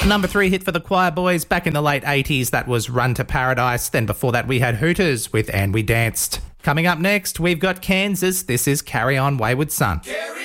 Number 3 hit for the Choir Boys back in the late 80s. That was Run to Paradise. Then before that, we had Hooters with And We Danced. Coming up next, we've got Kansas. This is Carry On Wayward Son.